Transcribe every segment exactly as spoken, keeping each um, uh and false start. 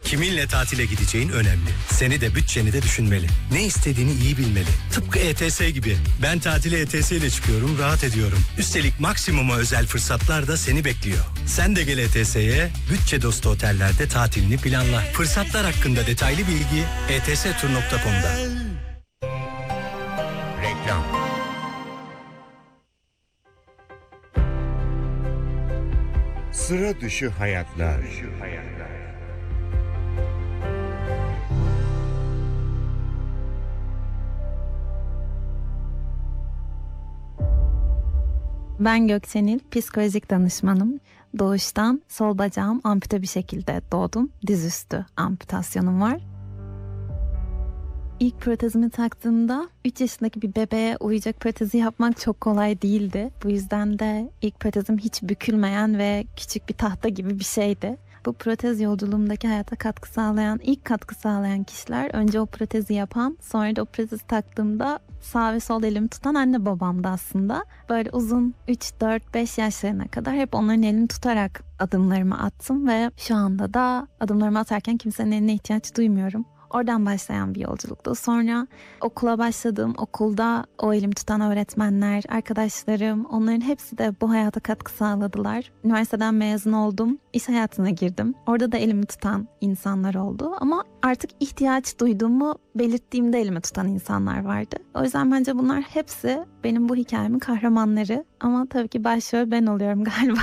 Kiminle tatile gideceğin önemli. Seni de bütçeni de düşünmeli. Ne istediğini iyi bilmeli. Tıpkı E T S gibi. Ben tatile E T S ile çıkıyorum, rahat ediyorum. Üstelik maksimuma özel fırsatlar da seni bekliyor. Sen de gel E T S'ye, bütçe dostu otellerde tatilini planla. Fırsatlar hakkında detaylı bilgi e t s tur nokta com'da. Reklam. Sıra dışı hayatlar. Ben Gökçenil, psikolojik danışmanım. Doğuştan sol bacağım ampute bir şekilde doğdum. Dizüstü amputasyonum var. İlk protezimi taktığımda üç yaşındaki bir bebeğe uyacak protezi yapmak çok kolay değildi. Bu yüzden de ilk protezim hiç bükülmeyen ve küçük bir tahta gibi bir şeydi. Bu protez yolculuğumdaki hayata katkı sağlayan, ilk katkı sağlayan kişiler önce o protezi yapan, sonra da o protezi taktığımda sağ ve sol elimi tutan anne babamdı aslında. Böyle uzun üç dört beş yaşlarına kadar hep onların elini tutarak adımlarımı attım ve şu anda da adımlarımı atarken kimsenin eline ihtiyaç duymuyorum. Oradan başlayan bir yolculuktu. Sonra okula başladım. Okulda o elimi tutan öğretmenler, arkadaşlarım, onların hepsi de bu hayata katkı sağladılar. Üniversiteden mezun oldum. İş hayatına girdim. Orada da elimi tutan insanlar oldu. Ama artık ihtiyaç duyduğumu belirttiğimde elimi tutan insanlar vardı. O yüzden bence bunlar hepsi benim bu hikayemin kahramanları. Ama tabii ki başrol ben oluyorum galiba.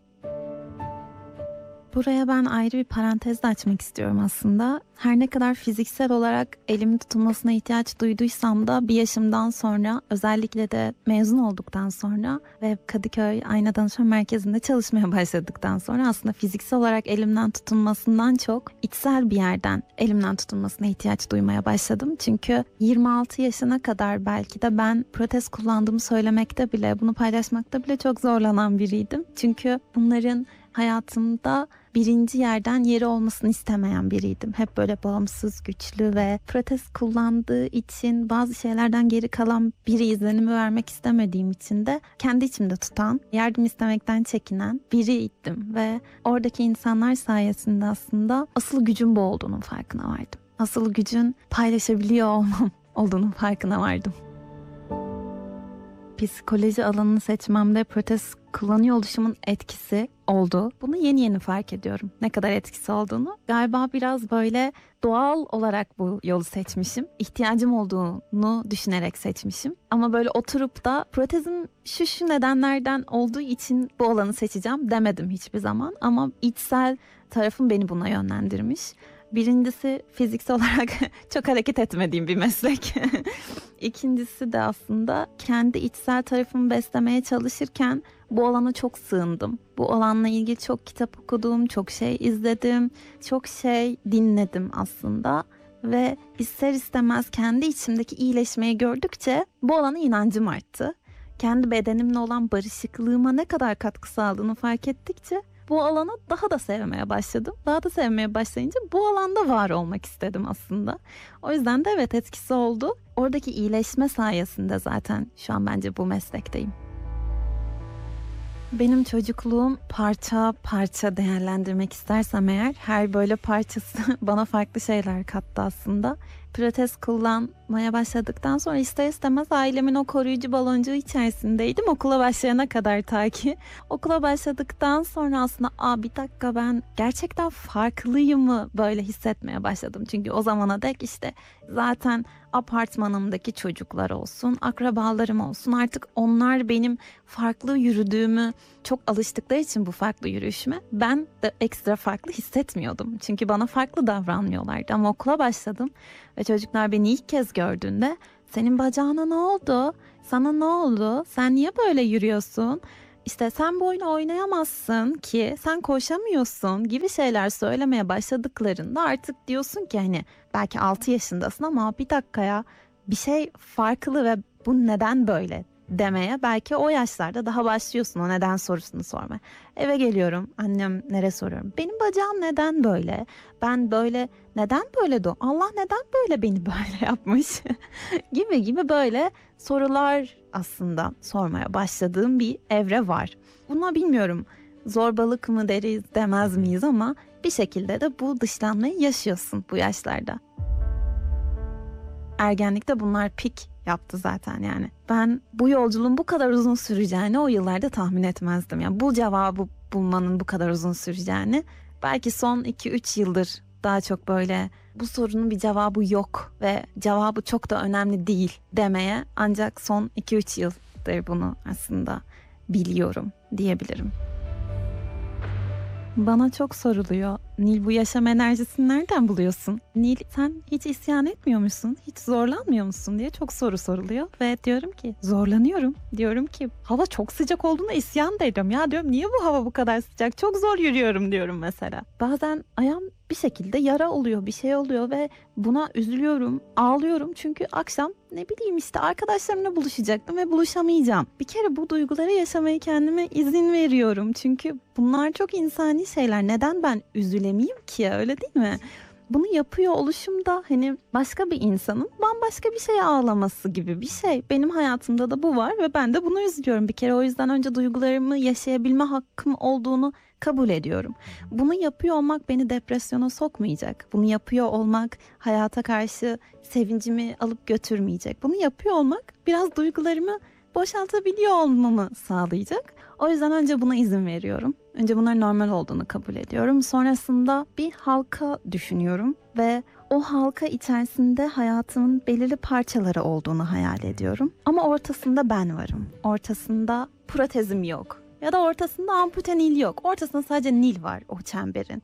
Buraya ben ayrı bir parantez de açmak istiyorum aslında. Her ne kadar fiziksel olarak elimin tutulmasına ihtiyaç duyduysam da bir yaşımdan sonra, özellikle de mezun olduktan sonra ve Kadıköy Ayna Danışma Merkezi'nde çalışmaya başladıktan sonra aslında fiziksel olarak elimden tutulmasından çok içsel bir yerden elimden tutulmasına ihtiyaç duymaya başladım. Çünkü yirmi altı yaşına kadar belki de ben protez kullandığımı söylemekte bile, bunu paylaşmakta bile çok zorlanan biriydim. Çünkü bunların hayatımda birinci yerden yeri olmasını istemeyen biriydim. Hep böyle bağımsız, güçlü ve protez kullandığı için bazı şeylerden geri kalan biri izlenimi vermek istemediğim için de kendi içimde tutan, yardım istemekten çekinen biriydim. Ve oradaki insanlar sayesinde aslında asıl gücün bu olduğunun farkına vardım. Asıl gücün paylaşabiliyor olmam olduğunun farkına vardım. Psikoloji alanını seçmemde protez kullanıyor oluşumun etkisi oldu. Bunu yeni yeni fark ediyorum. Ne kadar etkisi olduğunu. Galiba biraz böyle doğal olarak bu yolu seçmişim. İhtiyacım olduğunu düşünerek seçmişim. Ama böyle oturup da protezim şu şu nedenlerden olduğu için bu alanı seçeceğim demedim hiçbir zaman. Ama içsel tarafım beni buna yönlendirmiş. Birincisi fiziksel olarak çok hareket etmediğim bir meslek. İkincisi de aslında kendi içsel tarafımı beslemeye çalışırken bu alana çok sığındım. Bu alanla ilgili çok kitap okudum, çok şey izledim, çok şey dinledim aslında. Ve ister istemez kendi içimdeki iyileşmeyi gördükçe bu alana inancım arttı. Kendi bedenimle olan barışıklığıma ne kadar katkı sağladığını fark ettikçe bu alanı daha da sevmeye başladım. Daha da sevmeye başlayınca bu alanda var olmak istedim aslında. O yüzden de evet etkisi oldu. Oradaki iyileşme sayesinde zaten şu an bence bu meslekteyim. Benim çocukluğum parça parça değerlendirmek istersem eğer her böyle parçası bana farklı şeyler kattı aslında. Protez kullanmaya başladıktan sonra ister istemez ailemin o koruyucu baloncuğu içerisindeydim. Okula başlayana kadar ta ki. Okula başladıktan sonra aslında Aa, bir dakika ben gerçekten farklıyım mı böyle hissetmeye başladım. Çünkü o zamana dek işte zaten apartmanımdaki çocuklar olsun, akrabalarım olsun artık onlar benim farklı yürüdüğümü çok alıştıkları için bu farklı yürüyüşüme ben de ekstra farklı hissetmiyordum. Çünkü bana farklı davranmıyorlardı ama okula başladım ve çocuklar beni ilk kez gördüğünde senin bacağına ne oldu? Sana ne oldu? Sen niye böyle yürüyorsun? İşte sen bu oyunu oynayamazsın ki, sen koşamıyorsun gibi şeyler söylemeye başladıklarında artık diyorsun ki hani belki altı yaşındasın ama bir dakika ya bir şey farklı ve bu neden böyle demeye belki o yaşlarda daha başlıyorsun o neden sorusunu sormaya. Eve geliyorum, annem nere soruyorum. Benim bacağım neden böyle? Ben böyle neden böyle do? Allah neden böyle beni böyle yapmış? gibi gibi böyle sorular aslında sormaya başladığım bir evre var. Buna bilmiyorum zorbalık mı deriz demez miyiz ama bir şekilde de bu dışlanmayı yaşıyorsun bu yaşlarda. Ergenlikte bunlar pik yaptı zaten yani. Ben bu yolculuğun bu kadar uzun süreceğini o yıllarda tahmin etmezdim. Yani bu cevabı bulmanın bu kadar uzun süreceğini belki son iki üç yıldır daha çok böyle bu sorunun bir cevabı yok ve cevabı çok da önemli değil demeye ancak son iki üç yıldır bunu aslında biliyorum diyebilirim. Bana çok soruluyor. Nil, bu yaşam enerjisini nereden buluyorsun? Nil, sen hiç isyan etmiyor musun? Hiç zorlanmıyor musun diye çok soru soruluyor. Ve diyorum ki zorlanıyorum. Diyorum ki hava çok sıcak olduğunda isyan derim. Ya diyorum niye bu hava bu kadar sıcak? Çok zor yürüyorum diyorum mesela. Bazen ayağım bir şekilde yara oluyor, bir şey oluyor ve buna üzülüyorum, ağlıyorum. Çünkü akşam ne bileyim işte arkadaşlarımla buluşacaktım ve buluşamayacağım. Bir kere bu duyguları yaşamaya kendime izin veriyorum. Çünkü bunlar çok insani şeyler. Neden ben üzülemeyeyim ki, öyle değil mi? Bunu yapıyor oluşumda hani başka bir insanın bambaşka bir şeye ağlaması gibi bir şey. Benim hayatımda da bu var ve ben de bunu üzülüyorum bir kere. O yüzden önce duygularımı yaşayabilme hakkım olduğunu kabul ediyorum. Bunu yapıyor olmak beni depresyona sokmayacak. Bunu yapıyor olmak hayata karşı sevincimi alıp götürmeyecek. Bunu yapıyor olmak biraz duygularımı boşaltabiliyor olmamı sağlayacak. O yüzden önce buna izin veriyorum. Önce bunların normal olduğunu kabul ediyorum. Sonrasında bir halka düşünüyorum ve o halka içerisinde hayatımın belirli parçaları olduğunu hayal ediyorum. Ama ortasında ben varım. Ortasında protezim yok. Ya da ortasında ampute Nil yok. Ortasında sadece Nil var o çemberin.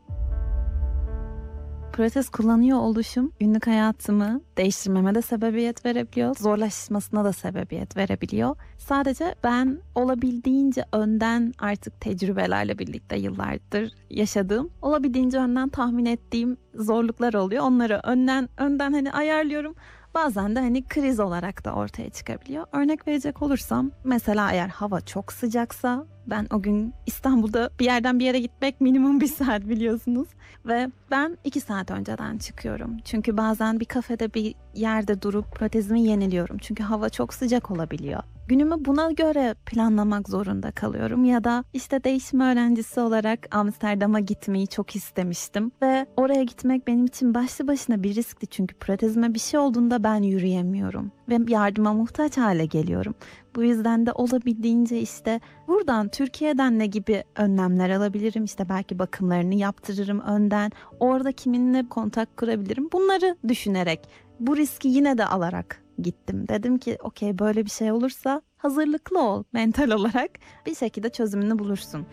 Protez kullanıyor oluşum günlük hayatımı değiştirmeme de sebebiyet verebiliyor. Zorlaşmasına da sebebiyet verebiliyor. Sadece ben olabildiğince önden artık tecrübelerle birlikte yıllardır yaşadığım, olabildiğince önden tahmin ettiğim zorluklar oluyor. Onları önden önden hani ayarlıyorum. Bazen de hani kriz olarak da ortaya çıkabiliyor. Örnek verecek olursam mesela eğer hava çok sıcaksa ben o gün İstanbul'da bir yerden bir yere gitmek minimum bir saat biliyorsunuz. Ve ben iki saat önceden çıkıyorum. Çünkü bazen bir kafede bir yerde durup protezimi yeniliyorum. Çünkü hava çok sıcak olabiliyor. Günümü buna göre planlamak zorunda kalıyorum. Ya da işte değişim öğrencisi olarak Amsterdam'a gitmeyi çok istemiştim. Ve oraya gitmek benim için başlı başına bir riskti. Çünkü protezime bir şey olduğunda ben yürüyemiyorum. Ve yardıma muhtaç hale geliyorum. Bu yüzden de olabildiğince işte buradan Türkiye'den ne gibi önlemler alabilirim? İşte belki bakımlarını yaptırırım önden. Orada kiminle kontak kurabilirim? Bunları düşünerek bu riski yine de alarak gittim. Dedim ki okey, böyle bir şey olursa hazırlıklı ol mental olarak. Bir şekilde çözümünü bulursun.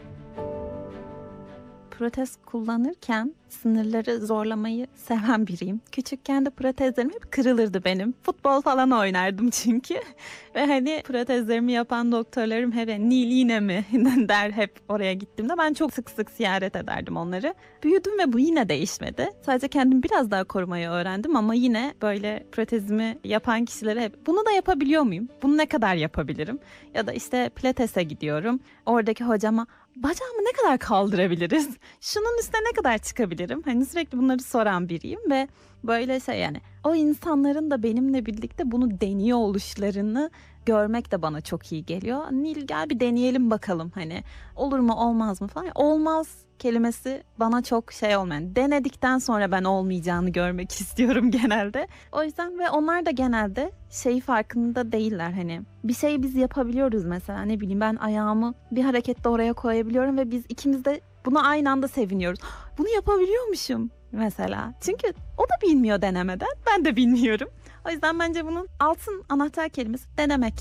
Protez kullanırken sınırları zorlamayı seven biriyim. Küçükken de protezlerim hep kırılırdı benim. Futbol falan oynardım çünkü. Ve hani protezlerimi yapan doktorlarım hep Nil yine mi der hep oraya gittiğimde. Ben çok sık sık ziyaret ederdim onları. Büyüdüm ve bu yine değişmedi. Sadece kendimi biraz daha korumayı öğrendim ama yine böyle protezimi yapan kişilere hep bunu da yapabiliyor muyum? Bunu ne kadar yapabilirim? Ya da işte pilatese gidiyorum. Oradaki hocama bacağımı ne kadar kaldırabiliriz? Şunun üstüne ne kadar çıkabilirim? Hani sürekli bunları soran biriyim ve böyle şey yani o insanların da benimle birlikte bunu deniyor oluşlarını görmek de bana çok iyi geliyor. Nil gel bir deneyelim bakalım hani olur mu olmaz mı falan. Olmaz kelimesi bana çok şey olmayan. Denedikten sonra ben olmayacağını görmek istiyorum genelde. O yüzden ve onlar da genelde şey farkında değiller hani. Bir şeyi biz yapabiliyoruz mesela, ne bileyim ben ayağımı bir harekette oraya koyabiliyorum ve biz ikimiz de buna aynı anda seviniyoruz. Bunu yapabiliyormuşum mesela. Çünkü o da bilmiyor denemeden, ben de bilmiyorum. O yüzden bence bunun altın anahtar kelimesi denemek.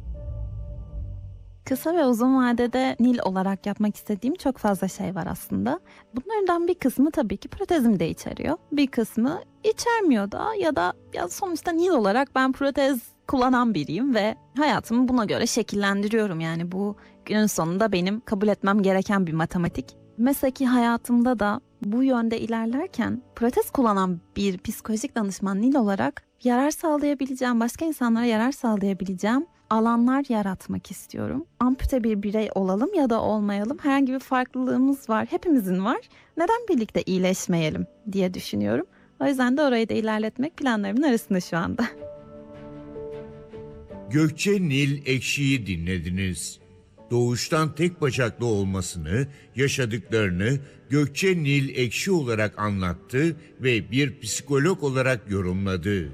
Kısa ve uzun vadede Nil olarak yapmak istediğim çok fazla şey var aslında. Bunlardan bir kısmı tabii ki protezim de içeriyor. Bir kısmı içermiyor da ya da ya sonuçta Nil olarak ben protez kullanan biriyim ve hayatımı buna göre şekillendiriyorum. Yani bu günün sonunda benim kabul etmem gereken bir matematik. Mesleki hayatımda da bu yönde ilerlerken protez kullanan bir psikolojik danışman Nil olarak yarar sağlayabileceğim, başka insanlara yarar sağlayabileceğim alanlar yaratmak istiyorum. Ampute bir birey olalım ya da olmayalım, herhangi bir farklılığımız var, hepimizin var. Neden birlikte iyileşmeyelim diye düşünüyorum. O yüzden de orayı da ilerletmek planlarımın arasında şu anda. Gökçe Nil Ekşi'yi dinlediniz. doğuştan tek bacaklı olmasını, yaşadıklarını Gökçe Nil Ekşi olarak anlattı ve bir psikolog olarak yorumladı.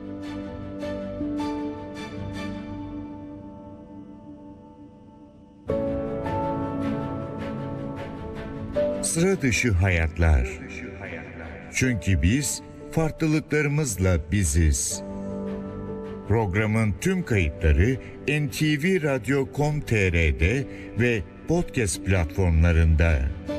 Sıra dışı hayatlar. Çünkü biz farklılıklarımızla biziz. Programın tüm kayıtları en te ve radyo nokta com nokta tr ve podcast platformlarında.